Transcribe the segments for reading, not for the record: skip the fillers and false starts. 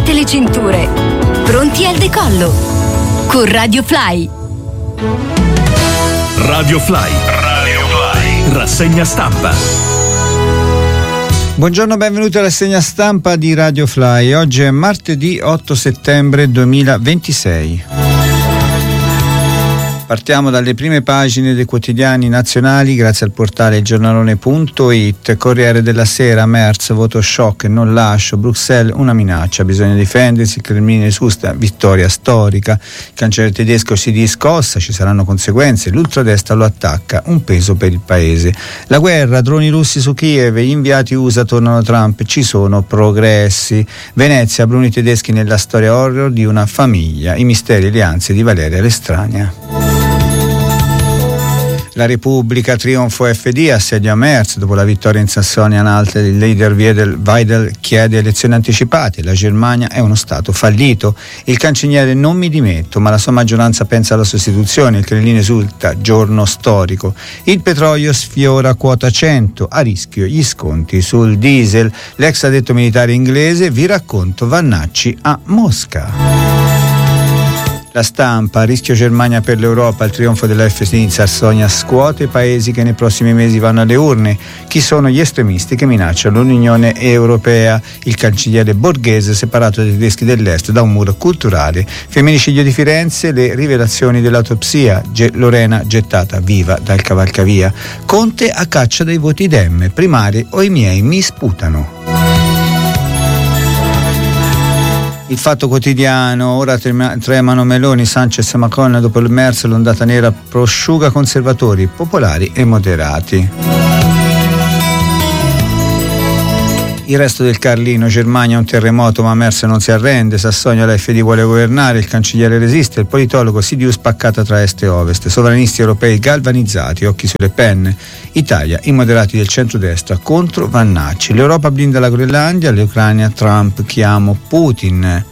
Allacciate le cinture. Pronti al decollo. Con Radio Fly. Radio Fly. Rassegna stampa. Buongiorno, benvenuti alla rassegna stampa di Radio Fly. Oggi è martedì 8 settembre 2026. Partiamo dalle prime pagine dei quotidiani nazionali grazie al portale giornalone.it. Corriere della Sera, Merz, voto shock, non lascio, Bruxelles una minaccia, bisogna difendersi, il Cremlino esusta, vittoria storica, il cancelliere tedesco si discossa, ci saranno conseguenze, l'ultradestra lo attacca, un peso per il paese. La guerra, droni russi su Kiev, gli inviati USA tornano Trump, ci sono progressi. Venezia, Bruni tedeschi nella storia horror di una famiglia, i misteri e le ansie di Valeria l'Estranea. La Repubblica, trionfo FD, assedio a Merz, dopo la vittoria in Sassonia-Anhalt il leader Weidel chiede elezioni anticipate, la Germania è uno stato fallito, il cancelliere non mi dimetto ma la sua maggioranza pensa alla sostituzione, il Cremlino esulta, giorno storico, il petrolio sfiora quota 100, a rischio gli sconti sul diesel, l'ex addetto militare inglese, vi racconto Vannacci a Mosca. La Stampa, rischio Germania per l'Europa, il trionfo della FD in Sassonia scuote i paesi che nei prossimi mesi vanno alle urne. Chi sono gli estremisti che minacciano l'Unione Europea? Il cancelliere Borghese separato dai tedeschi dell'Est da un muro culturale. Femminicidio di Firenze, le rivelazioni dell'autopsia. Lorena gettata viva dal cavalcavia. Conte a caccia dei voti Dem, primarie o i miei mi sputano. Il Fatto Quotidiano, ora tremano Meloni, Sanchez e Macron dopo il Merz, l'ondata nera prosciuga conservatori, popolari e moderati. Il resto del Carlino, Germania un terremoto ma Merz non si arrende, Sassonia la FD vuole governare, il cancelliere resiste, il politologo CDU spaccata tra est e ovest, sovranisti europei galvanizzati, occhi sulle penne, Italia, i moderati del centrodestra contro Vannacci, l'Europa blinda la Groenlandia, l'Ucraina, Trump, chiamo Putin.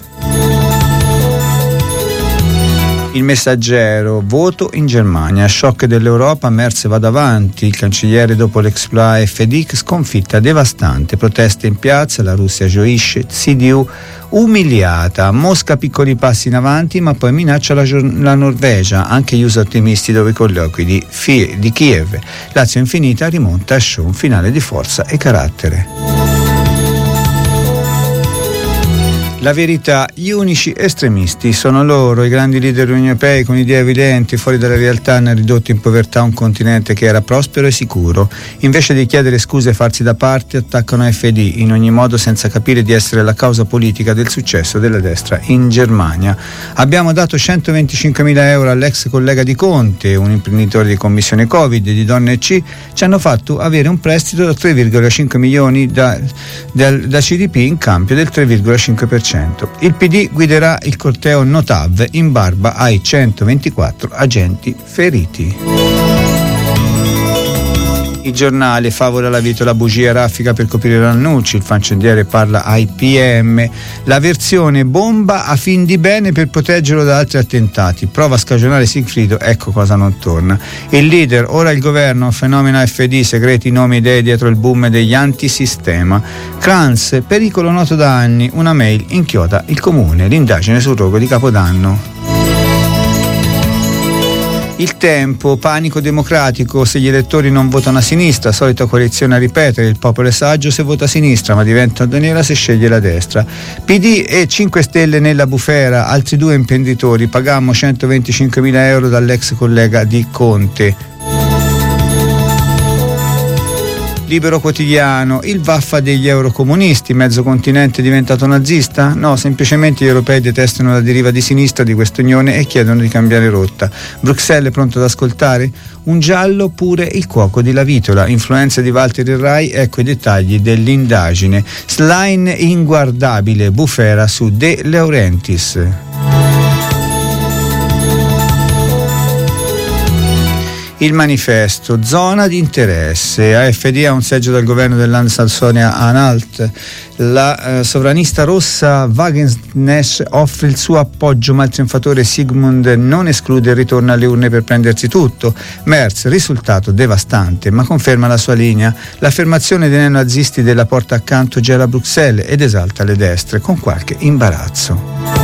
Il Messaggero, voto in Germania, shock dell'Europa, Merz va davanti, il cancelliere dopo l'exploit FD, sconfitta devastante, proteste in piazza, la Russia gioisce, CDU umiliata, Mosca piccoli passi in avanti ma poi minaccia la Norvegia, anche gli USA ottimisti dopo i colloqui di Kiev, Lazio infinita rimonta a show, un finale di forza e carattere. La Verità, gli unici estremisti sono loro, i grandi leader europei con idee evidenti, fuori dalla realtà hanno ridotto in povertà un continente che era prospero e sicuro. Invece di chiedere scuse e farsi da parte, attaccano FD, in ogni modo senza capire di essere la causa politica del successo della destra in Germania. Abbiamo dato 125.000 euro all'ex collega di Conte, un imprenditore di commissione Covid di Donne C, ci hanno fatto avere un prestito da 3,5 milioni da CDP in cambio del 3,5%. Il PD guiderà il corteo Notav in barba ai 124 agenti feriti. Il Giornale, favola la vitola bugia raffica per coprire Rannucci, il fancendiere parla ai PM, la versione bomba a fin di bene per proteggerlo da altri attentati, prova a scagionare Sigfrido, ecco cosa non torna. Il leader, ora il governo, fenomeno FD, segreti nomi e idee dietro il boom degli antisistema. Kranz, pericolo noto da anni, una mail inchioda il comune, l'indagine sul rogo di Capodanno. Il Tempo, panico democratico, se gli elettori non votano a sinistra, solita coalizione a ripetere, il popolo è saggio se vota a sinistra ma diventa nera se sceglie la destra. PD e 5 Stelle nella bufera, altri 2 imprenditori, pagammo 125.000 euro dall'ex collega di Conte. Libero Quotidiano, il vaffa degli eurocomunisti, mezzo continente diventato nazista? No, semplicemente gli europei detestano la deriva di sinistra di quest'unione e chiedono di cambiare rotta. Bruxelles è pronto ad ascoltare? Un giallo pure il cuoco di La Vitola, influenza di Walter il Rai, ecco i dettagli dell'indagine. Slime inguardabile, bufera su De Laurentiis. Il manifesto, zona di interesse, AfD ha un seggio dal governo del Land Sassonia-Anhalt, la sovranista rossa Wagenknecht offre il suo appoggio, ma il trionfatore Sigmund non esclude il ritorno alle urne per prendersi tutto. Merz, risultato devastante, ma conferma la sua linea. L'affermazione dei neonazisti della porta accanto gela Bruxelles ed esalta le destre con qualche imbarazzo.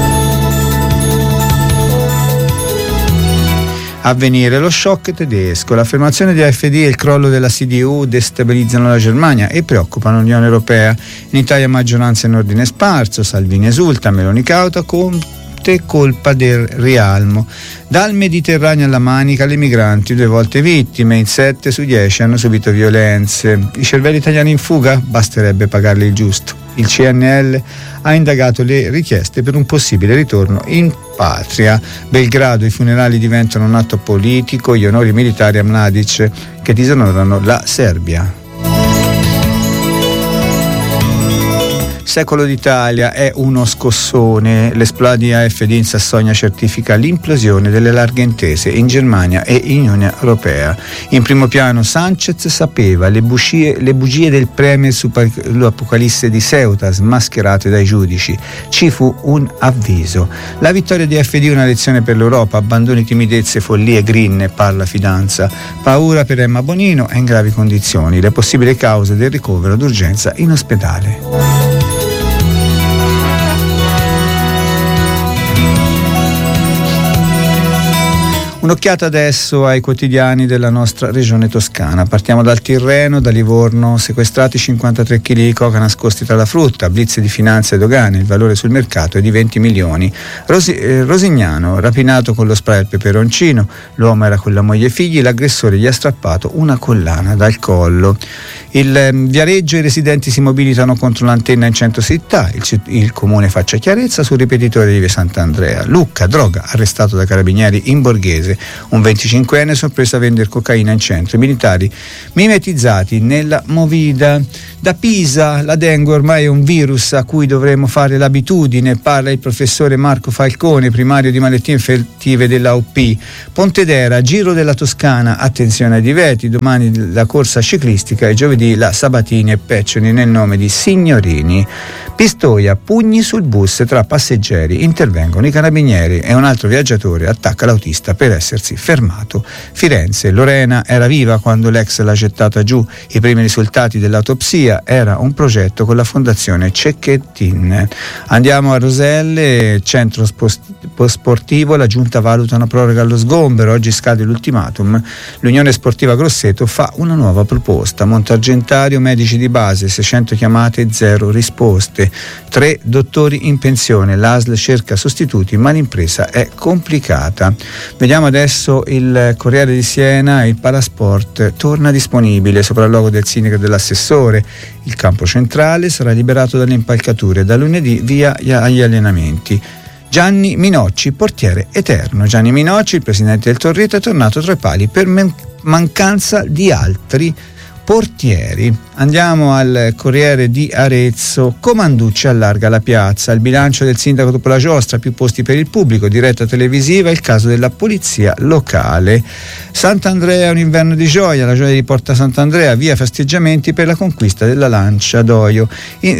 Avvenire, lo shock tedesco, l'affermazione di AfD e il crollo della CDU destabilizzano la Germania e preoccupano l'Unione Europea. In Italia maggioranza in ordine sparso, Salvini esulta, Meloni cauta, Conte colpa del rialmo. Dal Mediterraneo alla Manica le migranti 2 volte vittime, in 7 su 10 hanno subito violenze. I cervelli italiani in fuga? Basterebbe pagarli il giusto. Il CNL ha indagato le richieste per un possibile ritorno in patria. Belgrado, i funerali diventano un atto politico, gli onori militari a Mladic che disonorano la Serbia. Secolo d'Italia è uno scossone. L'esploit di AfD in Sassonia certifica l'implosione delle larghe intese in Germania e in Unione Europea. In primo piano Sanchez sapeva le bugie del premier sull'apocalisse di Ceuta smascherate dai giudici. Ci fu un avviso. La vittoria di AfD è una lezione per l'Europa. Abbandoni timidezze, follie, green, parla fidanza. Paura per Emma Bonino è in gravi condizioni. Le possibili cause del ricovero d'urgenza in ospedale. Un'occhiata adesso ai quotidiani della nostra regione toscana. Partiamo dal Tirreno, da Livorno, sequestrati 53 kg di coca nascosti tra la frutta, blitz di finanza e dogane, il valore sul mercato è di 20 milioni. Rosignano, rapinato con lo spray al peperoncino, l'uomo era con la moglie e figli, l'aggressore gli ha strappato una collana dal collo. Il Viareggio, i residenti si mobilitano contro l'antenna in centro città, il comune faccia chiarezza sul ripetitore di Via Sant'Andrea. Lucca, droga, arrestato da carabinieri in Borghese. Un 25enne sorpreso a vendere cocaina in centro. I militari mimetizzati nella movida. Da Pisa, la dengue ormai è un virus a cui dovremo fare l'abitudine, parla il professore Marco Falcone, primario di malattie infettive dell'AOP. Pontedera, Giro della Toscana, attenzione ai divieti, domani la corsa ciclistica e giovedì la Sabatini e Peccioni nel nome di Signorini. Pistoia, pugni sul bus tra passeggeri, intervengono i carabinieri e un altro viaggiatore attacca l'autista per essersi fermato. Firenze, Lorena era viva quando l'ex l'ha gettata giù. I primi risultati dell'autopsia, era un progetto con la fondazione Cecchettin. Andiamo a Roselle, centro sportivo, la giunta valuta una proroga allo sgombero, oggi scade l'ultimatum. L'Unione Sportiva Grosseto fa una nuova proposta. Montargentario, medici di base, 600 chiamate, 0 risposte. 3 dottori in pensione, l'ASL cerca sostituti ma l'impresa è complicata. Vediamo adesso il Corriere di Siena, il Palasport torna disponibile, sopralluogo del sindaco e dell'assessore. Il campo centrale sarà liberato dalle impalcature, da lunedì via agli allenamenti. Gianni Minocci, portiere eterno. Gianni Minocci, il presidente del Torreto, è tornato tra i pali per mancanza di altri portieri. Andiamo al Corriere di Arezzo. Comanducci allarga la piazza, il bilancio del sindaco dopo la giostra, più posti per il pubblico, diretta televisiva, il caso della polizia locale. Sant'Andrea, un inverno di gioia, la gioia di Porta Sant'Andrea, via festeggiamenti per la conquista della Lancia d'Oro.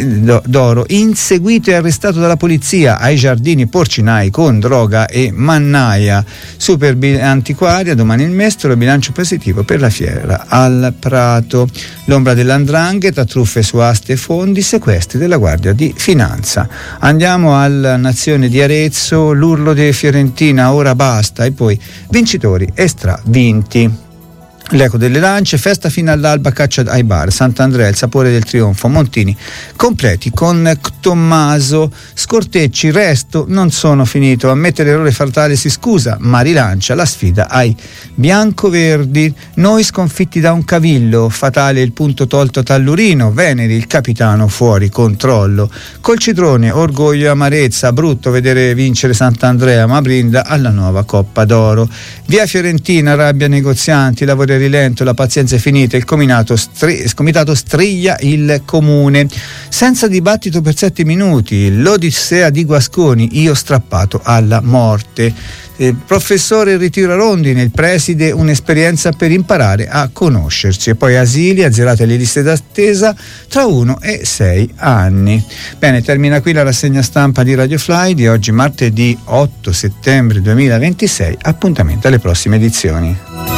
Inseguito e arrestato dalla polizia ai giardini porcinai con droga e mannaia. Super antiquaria, domani il mestolo, bilancio positivo per la fiera al Prato. L'ombra dell''ndrangheta, truffe su aste e fondi, sequestri della Guardia di Finanza. Andiamo alla Nazione di Arezzo, l'urlo di Fiorentina, ora basta, e poi vincitori e stravinti. L'eco delle lance, festa fino all'alba, caccia ai bar, Sant'Andrea, il sapore del trionfo, Montini completi con Tommaso, Scortecci, resto non sono finito, ammette l'errore fatale, si scusa ma rilancia la sfida ai biancoverdi. Noi sconfitti da un cavillo, fatale il punto tolto a Tallurino, Veneri il capitano fuori controllo. Col Citrone, orgoglio e amarezza, brutto vedere vincere Sant'Andrea ma brinda alla nuova Coppa d'Oro. Via Fiorentina, rabbia negozianti, lavori a rilento, la pazienza è finita, il comitato striglia il comune. Senza dibattito per 7 minuti, l'Odissea di Guasconi, io strappato alla morte. Professore in ritiro a Rondine, il preside, un'esperienza per imparare a conoscerci. E poi asili, azzerate le liste d'attesa tra 1 e 6 anni. Bene, termina qui la rassegna stampa di Radio Fly di oggi, martedì 8 settembre 2026. Appuntamento alle prossime edizioni.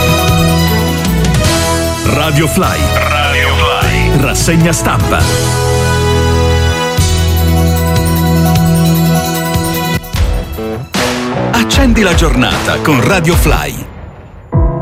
Radio Fly. Rassegna stampa. Accendi la giornata con Radio Fly.